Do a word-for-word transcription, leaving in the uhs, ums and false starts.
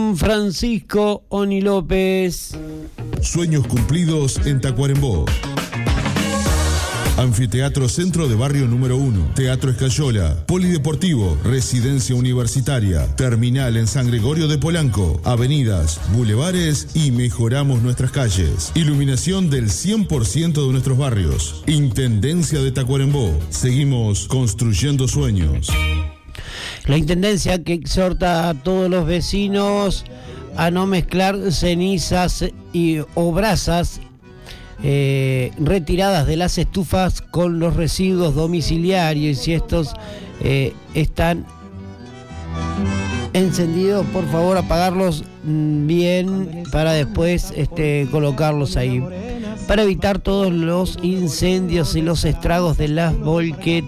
con Francisco Oni López. Sueños cumplidos en Tacuarembó. Anfiteatro Centro de Barrio número uno, Teatro Escayola, Polideportivo, Residencia Universitaria, Terminal en San Gregorio de Polanco, avenidas, bulevares y mejoramos nuestras calles. Iluminación del cien por ciento de nuestros barrios. Intendencia de Tacuarembó. Seguimos construyendo sueños. La Intendencia que exhorta a todos los vecinos a no mezclar cenizas y, o brasas Eh, retiradas de las estufas con los residuos domiciliarios. Si estos eh, están encendidos, por favor apagarlos bien para después este, colocarlos ahí, para evitar todos los incendios y los estragos de las volquetas.